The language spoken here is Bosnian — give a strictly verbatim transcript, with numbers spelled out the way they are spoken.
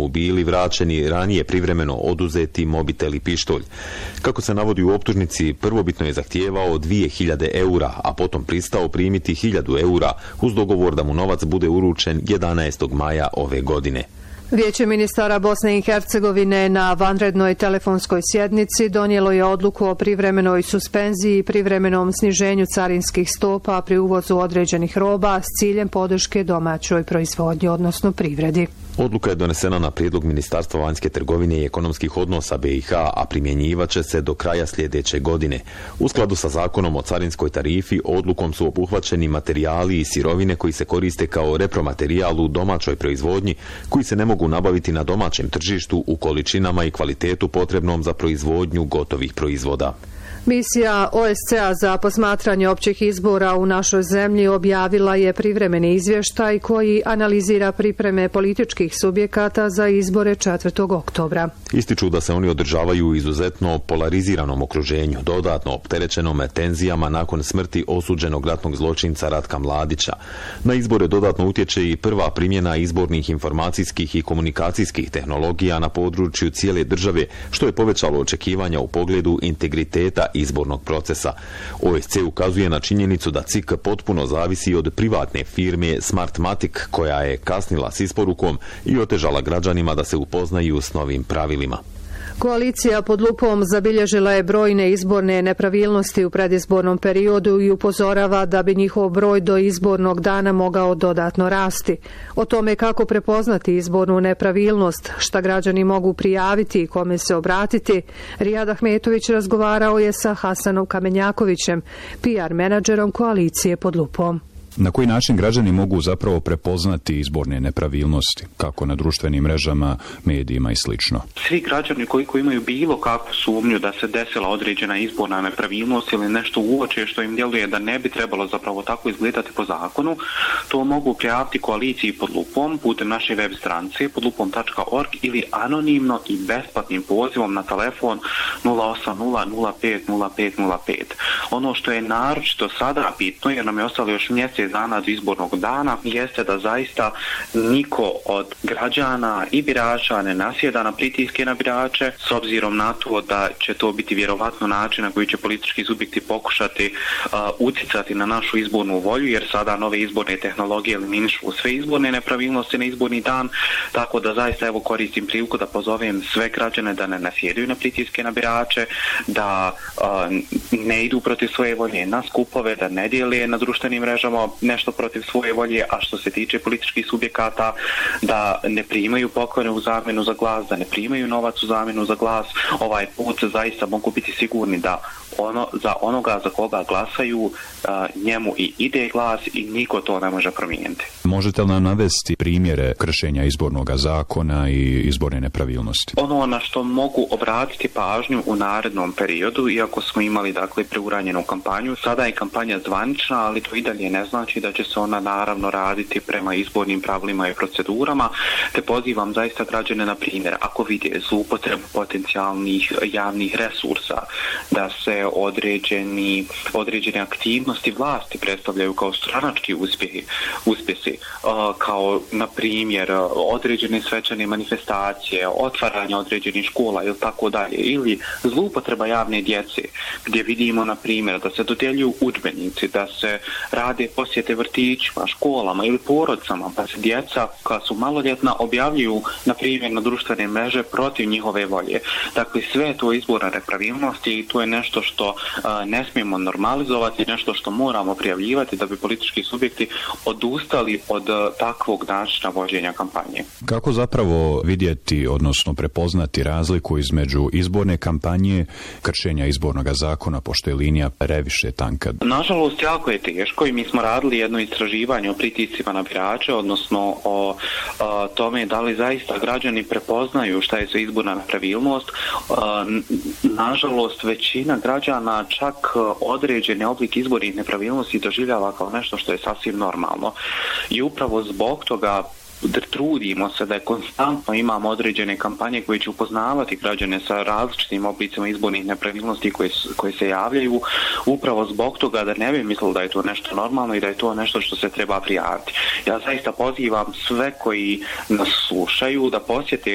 mu bili vraćeni ranije privremeno oduzeti mobitel i pištolj. Kako se navodi u optužnici, prvobitno je zahtijevao dvije hiljade eura, a potom pristao primiti hiljadu eura uz dogovor da mu novac bude uručen jedanaestog maja ove godine. Vijeće ministara Bosne i Hercegovine na vanrednoj telefonskoj sjednici donijelo je odluku o privremenoj suspenziji i privremenom sniženju carinskih stopa pri uvozu određenih roba s ciljem podrške domaćoj proizvodnji, odnosno privredi. Odluka je donesena na prijedlog Ministarstva vanjske trgovine i ekonomskih odnosa B i H, a primjenjivaće se do kraja sljedeće godine. U skladu sa zakonom o carinskoj tarifi, odlukom su obuhvaćeni materijali i sirovine koji se koriste kao repromaterijal u domaćoj proizvodnji, koji se ne mogu nabaviti na domaćem tržištu u količinama i kvalitetu potrebnom za proizvodnju gotovih proizvoda. Misija O S C-a za posmatranje općih izbora u našoj zemlji objavila je privremeni izvještaj koji analizira pripreme političkih subjekata za izbore četvrtog oktobra. Ističu da se oni održavaju u izuzetno polariziranom okruženju, dodatno opterećenom tenzijama nakon smrti osuđenog ratnog zločinca Ratka Mladića. Na izbore dodatno utječe i prva primjena izbornih informacijskih i komunikacijskih tehnologija na području cijele države, što je povećalo očekivanja u pogledu integriteta izbornog procesa. O S C ukazuje na činjenicu da C I K potpuno zavisi od privatne firme Smartmatic, koja je kasnila s isporukom i otežala građanima da se upoznaju s novim pravilima. Koalicija pod lupom zabilježila je brojne izborne nepravilnosti u predizbornom periodu i upozorava da bi njihov broj do izbornog dana mogao dodatno rasti. O tome kako prepoznati izbornu nepravilnost, šta građani mogu prijaviti i kome se obratiti, Rijad Ahmetović razgovarao je sa Hasanom Kamenjakovićem, P R menadžerom koalicije pod lupom. Na koji način građani mogu zapravo prepoznati izborne nepravilnosti, kako na društvenim mrežama, medijima i slično? Svi građani koji, koji imaju bilo kakvu sumnju da se desila određena izborna nepravilnost ili nešto uoče što im djeluje da ne bi trebalo zapravo tako izgledati po zakonu, to mogu prijaviti koaliciji pod lupom putem naše web stranice pod lupom tačka org ili anonimno i besplatnim pozivom na telefon nula osam nula nula pet nula pet nula pet. Ono što je naročito sada bitno, jer nam je ostalo još mjesec dana do izbornog dana, jeste da zaista niko od građana i birača ne nasjeda na pritiske na birače, s obzirom na to da će to biti vjerovatno način na koji će politički subjekti pokušati uh, uticati na našu izbornu volju, jer sada nove izborne tehnologije eliminišu sve izborne nepravilnosti na izborni dan, tako da zaista evo koristim priliku da pozovem sve građane da ne nasjedaju na pritiske na birače, da uh, ne idu protiv svoje volje na skupove, da ne dijele na društvenim mrežama nešto protiv svoje volje, a što se tiče političkih subjekata, da ne primaju poklone u zamjenu za glas, da ne primaju novac u zamjenu za glas. Ovaj put zaista mogu biti sigurni da ono, za onoga za koga glasaju a, njemu i ide glas i niko to ne može promijeniti. Možete li nam navesti primjere kršenja izbornog zakona i izborne nepravilnosti? Ono na što mogu obratiti pažnju u narednom periodu, iako smo imali dakle preuranjenu kampanju, sada je kampanja zvanična, ali to i dalje ne znači da će se ona naravno raditi prema izbornim pravilima i procedurama, te pozivam zaista građane na primjer, ako vide zloupotrebu potencijalnih javnih resursa, da se određeni, određene aktivnosti vlasti predstavljaju kao stranački uspjehi, uspjesi, kao na primjer određene svečane manifestacije, otvaranje određenih škola ili tako dalje, ili zloupotreba javne djece, gdje vidimo na primjer da se dodjeljuju udžbenici, da se rade posjete vrtićima, školama ili porodicama, pa se djeca koja su maloljetna objavljuju na primjer na društvene mreže protiv njihove volje. Dakle, sve to izborna nepravilnosti i to je nešto što a, ne smijemo normalizovati, nešto što moramo prijavljivati da bi politički subjekti odustali od a, takvog načina vođenja kampanje. Kako zapravo vidjeti, odnosno prepoznati razliku između izborne kampanje, kršenja izbornog zakona, pošto je linija previše tanka? Nažalost, jako je teško i mi smo radili jedno istraživanje o pritiscima na birače, odnosno o a, tome da li zaista građani prepoznaju šta je za izborna nepravilnost. A, nažalost, većina građana čak određene oblik izbornih nepravilnosti doživljava kao nešto što je sasvim normalno. I upravo zbog toga trudimo se da je konstantno imamo određene kampanje koje će upoznavati građane sa različitim oblicima izbornih nepravilnosti koje, koje se javljaju, upravo zbog toga da ne bi mislili da je to nešto normalno i da je to nešto što se treba prijaviti. Ja zaista pozivam sve koji nas slušaju da posjete